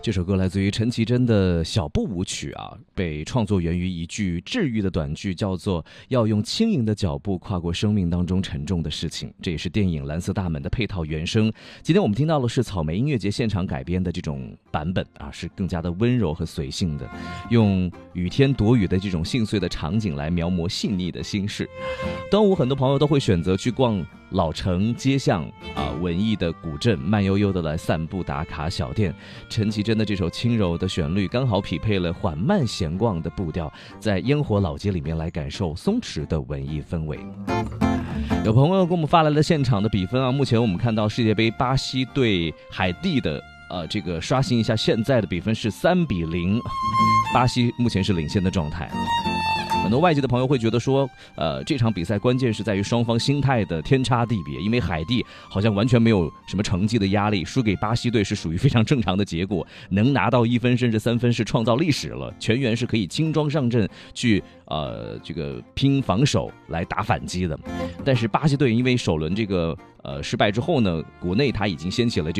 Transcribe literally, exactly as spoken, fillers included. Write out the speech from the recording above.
这首歌来自于陈绮贞的小步舞曲啊，被创作源于一句治愈的短句，叫做要用轻盈的脚步跨过生命当中沉重的事情。这也是电影《蓝色大门》的配套原声。今天我们听到的是草莓音乐节现场改编的这种版本啊，是更加的温柔和随性的，用雨天躲雨的这种细碎的场景来描摹细腻的心事。端午很多朋友都会选择去逛老城街巷啊，文艺的古镇，慢悠悠的来散步打卡小店。陈绮贞的这首轻柔的旋律刚好匹配了缓慢闲逛的步调，在烟火老街里面来感受松弛的文艺氛围。有朋友给我们发来了现场的比分啊，目前我们看到世界杯巴西对海地的呃，这个刷新一下，现在的比分是三比零，巴西目前是领先的状态。很多外界的朋友会觉得说，呃，这场比赛关键是在于双方心态的天差地别，因为海地好像完全没有什么成绩的压力，输给巴西队是属于非常正常的结果，能拿到一分甚至三分是创造历史了，全员是可以轻装上阵去呃这个拼防守来打反击的。但是巴西队因为首轮这个呃失败之后呢，国内他已经掀起了这